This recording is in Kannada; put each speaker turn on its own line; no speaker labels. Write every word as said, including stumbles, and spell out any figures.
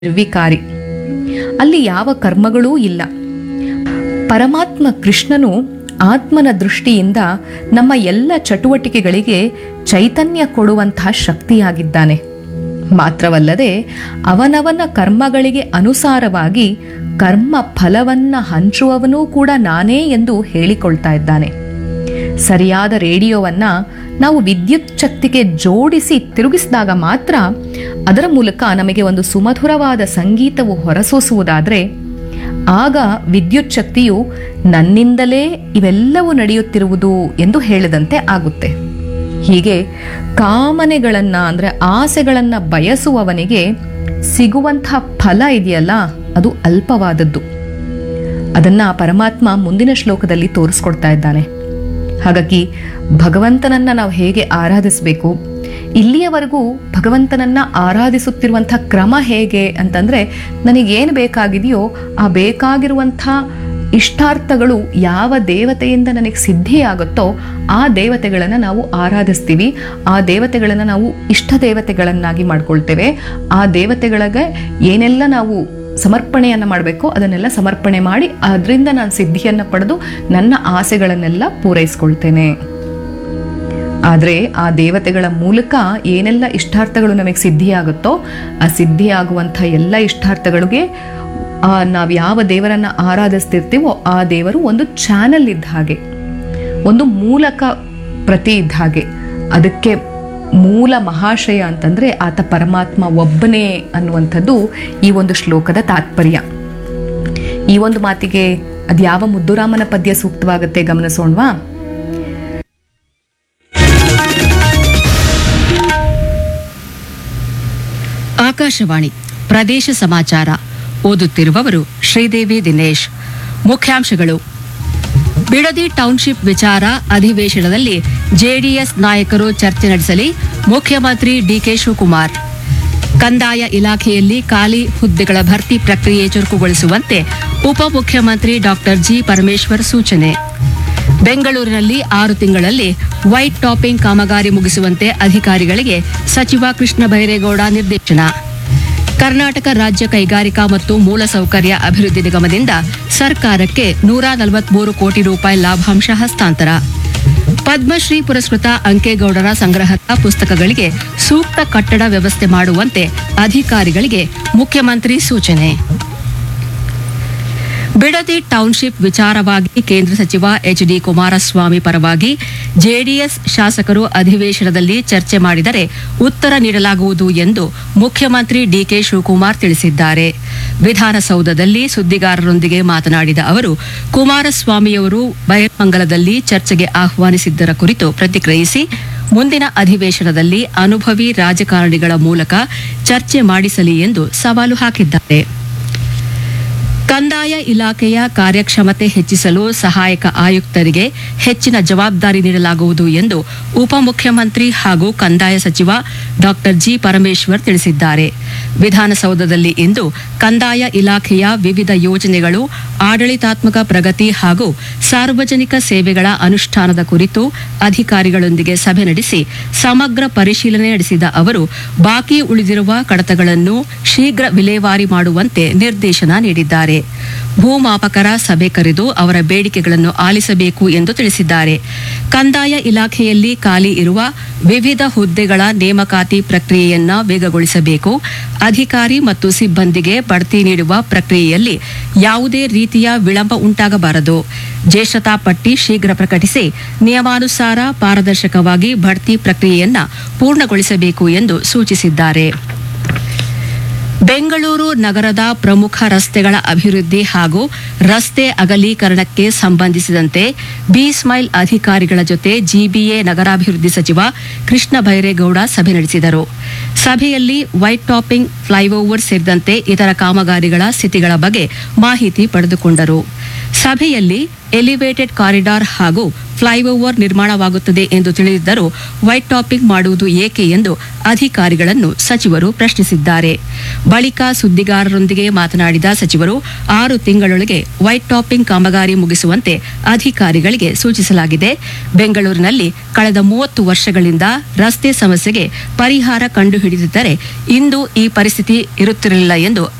ನಿರ್ವಿಕಾರಿ. ಅಲ್ಲಿ ಯಾವ ಕರ್ಮಗಳೂ ಇಲ್ಲ. ಪರಮಾತ್ಮ ಕೃಷ್ಣನು ಆತ್ಮನ ದೃಷ್ಟಿಯಿಂದ ನಮ್ಮ ಎಲ್ಲ ಚಟುವಟಿಕೆಗಳಿಗೆ ಚೈತನ್ಯ ಕೊಡುವಂತಹ ಶಕ್ತಿಯಾಗಿದ್ದಾನೆ. ಮಾತ್ರವಲ್ಲದೆ ಅವನವನ ಕರ್ಮಗಳಿಗೆ ಅನುಸಾರವಾಗಿ ಕರ್ಮ ಫಲವನ್ನ ಹಂಚುವವನೂ ಕೂಡ ನಾನೇ ಎಂದು ಹೇಳಿಕೊಳ್ತಾ ಇದ್ದಾನೆ. ಸರಿಯಾದ ರೇಡಿಯೋವನ್ನ ನಾವು ವಿದ್ಯುತ್ ಶಕ್ತಿಗೆ ಜೋಡಿಸಿ ತಿರುಗಿಸಿದಾಗ ಮಾತ್ರ ಅದರ ಮೂಲಕ ನಮಗೆ ಒಂದು ಸುಮಧುರವಾದ ಸಂಗೀತವು ಹೊರಸೂಸುವುದಾದರೆ ಆಗ ವಿದ್ಯುತ್ ಶಕ್ತಿಯು ನನ್ನಿಂದಲೇ ಇವೆಲ್ಲವೂ ನಡೆಯುತ್ತಿರುವುದು ಎಂದು ಹೇಳಿದಂತೆ ಆಗುತ್ತೆ. ಹೀಗೆ ಕಾಮನೆಗಳನ್ನ ಅಂದ್ರೆ ಆಸೆಗಳನ್ನ ಬಯಸುವವನಿಗೆ ಸಿಗುವಂತಹ ಫಲ ಇದೆಯಲ್ಲ, ಅದು ಅಲ್ಪವಾದದ್ದು. ಅದನ್ನ ಪರಮಾತ್ಮ ಮುಂದಿನ ಶ್ಲೋಕದಲ್ಲಿ ತೋರಿಸ್ಕೊಡ್ತಾ ಇದ್ದಾನೆ. ಹಾಗಾಗಿ ಭಗವಂತನನ್ನ ನಾವು ಹೇಗೆ ಆರಾಧಿಸಬೇಕು, ಇಲ್ಲಿಯವರೆಗೂ ಭಗವಂತನನ್ನ ಆರಾಧಿಸುತ್ತಿರುವಂಥ ಕ್ರಮ ಹೇಗೆ ಅಂತಂದ್ರೆ, ನನಗೇನು ಬೇಕಾಗಿದೆಯೋ ಆ ಬೇಕಾಗಿರುವಂಥ ಇಷ್ಟಾರ್ಥಗಳು ಯಾವ ದೇವತೆಯಿಂದ ನನಗೆ ಸಿದ್ಧಿಯಾಗುತ್ತೋ ಆ ದೇವತೆಗಳನ್ನು ನಾವು ಆರಾಧಿಸ್ತೀವಿ. ಆ ದೇವತೆಗಳನ್ನು ನಾವು ಇಷ್ಟ ದೇವತೆಗಳನ್ನಾಗಿ ಮಾಡ್ಕೊಳ್ತೇವೆ. ಆ ದೇವತೆಗಳಿಗೆ ಏನೆಲ್ಲ ನಾವು ಸಮರ್ಪಣೆಯನ್ನು ಮಾಡಬೇಕೋ ಅದನ್ನೆಲ್ಲ ಸಮರ್ಪಣೆ ಮಾಡಿ ಅದರಿಂದ ನಾನು ಸಿದ್ಧಿಯನ್ನು ಪಡೆದು ನನ್ನ ಆಸೆಗಳನ್ನೆಲ್ಲ ಪೂರೈಸ್ಕೊಳ್ತೇನೆ. ಆದರೆ ಆ ದೇವತೆಗಳ ಮೂಲಕ ಏನೆಲ್ಲ ಇಷ್ಟಾರ್ಥಗಳು ನಮಗೆ ಸಿದ್ಧಿಯಾಗುತ್ತೋ ಆ ಸಿದ್ಧಿಯಾಗುವಂಥ ಎಲ್ಲ ಇಷ್ಟಾರ್ಥಗಳಿಗೆ ಆ ನಾವು ಯಾವ ದೇವರನ್ನ ಆರಾಧಿಸ್ತಿರ್ತೀವೋ ಆ ದೇವರು ಒಂದು ಚಾನಲ್ ಇದ್ದ ಹಾಗೆ, ಒಂದು ಮೂಲಕ ಪ್ರತಿ ಇದ್ದ ಹಾಗೆ. ಅದಕ್ಕೆ ಮೂಲ ಮಹಾಶಯ ಅಂತಂದ್ರೆ ಆತ ಪರಮಾತ್ಮ ಒಬ್ಬನೇ ಅನ್ನುವಂಥದ್ದು ಈ ಒಂದು ಶ್ಲೋಕದ ತಾತ್ಪರ್ಯ. ಈ ಒಂದು ಮಾತಿಗೆ ಅದ್ಯಾವ ಮುದ್ದುರಾಮನ ಪದ್ಯ ಸೂಕ್ತವಾಗುತ್ತೆ ಗಮನಿಸೋಣವಾ?
ಆಕಾಶವಾಣಿ ಪ್ರದೇಶ ಸಮಾಚಾರ ಓದುತ್ತಿರುವವರು ಶ್ರೀದೇವಿ ದಿನೇಶ್. ಮುಖ್ಯಾಂಶಗಳು: ಬಿಡದಿ ಟೌನ್ಶಿಪ್ ವಿಚಾರ ಅಧಿವೇಶನದಲ್ಲಿ ಜೆಡಿಎಸ್ ನಾಯಕರು ಚರ್ಚೆ ನಡೆಸಲಿ, ಮುಖ್ಯಮಂತ್ರಿ ಡಿಕೆ ಶಿವಕುಮಾರ್. ಕಂದಾಯ ಇಲಾಖೆಯಲ್ಲಿ ಖಾಲಿ ಹುದ್ದೆಗಳ ಭರ್ತಿ ಪ್ರಕ್ರಿಯೆ ಚುರುಕುಗೊಳಿಸುವಂತೆ ಉಪಮುಖ್ಯಮಂತ್ರಿ ಡಾಕ್ಟರ್ ಜಿ ಪರಮೇಶ್ವರ್ ಸೂಚನೆ. ಬೆಂಗಳೂರಿನಲ್ಲಿ ಆರು ತಿಂಗಳಲ್ಲಿ ವೈಟ್ ಟಾಪಿಂಗ್ ಕಾಮಗಾರಿ ಮುಗಿಸುವಂತೆ ಅಧಿಕಾರಿಗಳಿಗೆ ಸಚಿವ ಕೃಷ್ಣ ಬೈರೇಗೌಡ ನಿರ್ದೇಶನ. ಕರ್ನಾಟಕ ರಾಜ್ಯ ಕೈಗಾರಿಕಾ ಮತ್ತು ಮೂಲಸೌಕರ್ಯ ಅಭಿವೃದ್ಧಿ ನಿಗಮದಿಂದ ಸರ್ಕಾರಕ್ಕೆ ನೂರ ನಲವತ್ಮೂರು ಕೋಟಿ ರೂಪಾಯಿ ಲಾಭಾಂಶ ಹಸ್ತಾಂತರ. ಪದ್ಮಶ್ರೀ ಪುರಸ್ಕೃತ ಅಂಕೇಗೌಡರ ಸಂಗ್ರಹದ ಪುಸ್ತಕಗಳಿಗೆ ಸೂಕ್ತ ಕಟ್ಟಡ ವ್ಯವಸ್ಥೆ ಮಾಡುವಂತೆ ಅಧಿಕಾರಿಗಳಿಗೆ ಮುಖ್ಯಮಂತ್ರಿ ಸೂಚನೆ. ಬಿಡದಿ ಟೌನ್ಶಿಪ್ ವಿಚಾರವಾಗಿ ಕೇಂದ್ರ ಸಚಿವ ಎಚ್ ಡಿ ಕುಮಾರಸ್ವಾಮಿ ಪರವಾಗಿ ಜೆಡಿಎಸ್ ಶಾಸಕರು ಅಧಿವೇಶನದಲ್ಲಿ ಚರ್ಚೆ ಮಾಡಿದರೆ ಉತ್ತರ ನೀಡಲಾಗುವುದು ಎಂದು ಮುಖ್ಯಮಂತ್ರಿ ಡಿಕೆ ಶಿವಕುಮಾರ್ ತಿಳಿಸಿದ್ದಾರೆ. ವಿಧಾನಸೌಧದಲ್ಲಿ ಸುದ್ದಿಗಾರರೊಂದಿಗೆ ಮಾತನಾಡಿದ ಅವರು, ಕುಮಾರಸ್ವಾಮಿಯವರು ಬೈರಮಂಗಲದಲ್ಲಿ ಚರ್ಚೆಗೆ ಆಹ್ವಾನಿಸಿದ್ದರ ಕುರಿತು ಪ್ರತಿಕ್ರಿಯಿಸಿ, ಮುಂದಿನ ಅಧಿವೇಶನದಲ್ಲಿ ಅನುಭವಿ ರಾಜಕಾರಣಿಗಳ ಮೂಲಕ ಚರ್ಚೆ ಮಾಡಿಸಲಿ ಎಂದು ಸವಾಲು ಹಾಕಿದ್ದಾರೆ. ಕಂದಾಯ ಇಲಾಖೆಯ ಕಾರ್ಯಕ್ಷಮತೆ ಹೆಚ್ಚಿಸಲು ಸಹಾಯಕ ಆಯುಕ್ತರಿಗೆ ಹೆಚ್ಚಿನ ಜವಾಬ್ದಾರಿ ನೀಡಲಾಗುವುದು ಎಂದು ಉಪಮುಖ್ಯಮಂತ್ರಿ ಹಾಗೂ ಕಂದಾಯ ಸಚಿವ ಡಾಕ್ಟರ್ ಜಿ ಪರಮೇಶ್ವರ್ ತಿಳಿಸಿದ್ದಾರೆ. ವಿಧಾನಸೌಧದಲ್ಲಿ ಇಂದು ಕಂದಾಯ ಇಲಾಖೆಯ ವಿವಿಧ ಯೋಜನೆಗಳು, ಆಡಳಿತಾತ್ಮಕ ಪ್ರಗತಿ ಹಾಗೂ ಸಾರ್ವಜನಿಕ ಸೇವೆಗಳ ಅನುಷ್ಠಾನದ ಕುರಿತು ಅಧಿಕಾರಿಗಳೊಂದಿಗೆ ಸಭೆ ನಡೆಸಿ ಸಮಗ್ರ ಪರಿಶೀಲನೆ ನಡೆಸಿದ ಅವರು, ಬಾಕಿ ಉಳಿದಿರುವ ಕಡತಗಳನ್ನು ಶೀಘ್ರ ವಿಲೇವಾರಿ ಮಾಡುವಂತೆ ನಿರ್ದೇಶನ ನೀಡಿದ್ದಾರೆ. ಭೂಮಾಪಕರ ಸಭೆ ಕರೆದು ಅವರ ಬೇಡಿಕೆಗಳನ್ನು ಆಲಿಸಬೇಕು ಎಂದು ತಿಳಿಸಿದ್ದಾರೆ. ಕಂದಾಯ ಇಲಾಖೆಯಲ್ಲಿ ಖಾಲಿ ಇರುವ ವಿವಿಧ ಹುದ್ದೆಗಳ ನೇಮಕಾತಿ ಪ್ರಕ್ರಿಯೆಯನ್ನ ವೇಗಗೊಳಿಸಬೇಕು. ಅಧಿಕಾರಿ ಮತ್ತು ಸಿಬ್ಬಂದಿಗೆ ಬಡ್ತಿ ನೀಡುವ ಪ್ರಕ್ರಿಯೆಯಲ್ಲಿ ಯಾವುದೇ ರೀತಿಯ ವಿಳಂಬ ಉಂಟಾಗಬಾರದು. ಜ್ಯೇಷ್ಠತಾ ಪಟ್ಟಿ ಶೀಘ್ರ ಪ್ರಕಟಿಸಿ ನಿಯಮಾನುಸಾರ ಪಾರದರ್ಶಕವಾಗಿ ಬಡ್ತಿ ಪ್ರಕ್ರಿಯೆಯನ್ನ ಪೂರ್ಣಗೊಳಿಸಬೇಕು ಎಂದು ಸೂಚಿಸಿದ್ದಾರೆ. ಬೆಂಗಳೂರು ನಗರದ ಪ್ರಮುಖ ರಸ್ತೆಗಳ ಅಭಿವೃದ್ಧಿ ಹಾಗೂ ರಸ್ತೆ ಅಗಲೀಕರಣಕ್ಕೆ ಸಂಬಂಧಿಸಿದಂತೆ ಬಿ ಸ್ಮೈಲ್ ಅಧಿಕಾರಿಗಳ ಜೊತೆ ಜಿಬಿಎ ನಗರಾಭಿವೃದ್ಧಿ ಸಚಿವ ಕೃಷ್ಣ ಬೈರೇಗೌಡ ಸಭೆ ನಡೆಸಿದರು. ಸಭೆಯಲ್ಲಿ ವೈಟ್ ಟಾಪಿಂಗ್, ಫ್ಲೈಓವರ್ ಸೇರಿದಂತೆ ಇತರ ಕಾಮಗಾರಿಗಳ ಸ್ಥಿತಿಗಳ ಬಗ್ಗೆ ಮಾಹಿತಿ ಪಡೆದುಕೊಂಡರು. ಸಭೆಯಲ್ಲಿ ಎಲಿವೇಟೆಡ್ ಕಾರಿಡಾರ್ ಹಾಗೂ ಫ್ಲೈಓವರ್ ನಿರ್ಮಾಣವಾಗುತ್ತದೆ ಎಂದು ತಿಳಿದಿದ್ದರೂ ವೈಟ್ ಟಾಪಿಂಗ್ ಮಾಡುವುದು ಏಕೆ ಎಂದು ಅಧಿಕಾರಿಗಳನ್ನು ಸಚಿವರು ಪ್ರಶ್ನಿಸಿದ್ದಾರೆ. ಬಳಿಕ ಸುದ್ದಿಗಾರರೊಂದಿಗೆ ಮಾತನಾಡಿದ ಸಚಿವರು ಆರು ತಿಂಗಳೊಳಗೆ ವೈಟ್ ಟಾಪಿಂಗ್ ಕಾಮಗಾರಿ ಮುಗಿಸುವಂತೆ ಅಧಿಕಾರಿಗಳಿಗೆ ಸೂಚಿಸಲಾಗಿದೆ. ಬೆಂಗಳೂರಿನಲ್ಲಿ ಕಳೆದ ಮೂವತ್ತು ವರ್ಷಗಳಿಂದ ರಸ್ತೆ ಸಮಸ್ಯೆಗೆ ಪರಿಹಾರ ಕಂಡುಹಿಡಿದಿದ್ದರೆ ಇಂದು ಈ ಪರಿಸ್ಥಿತಿ ಇರುತ್ತಿರಲಿಲ್ಲ ಎಂದು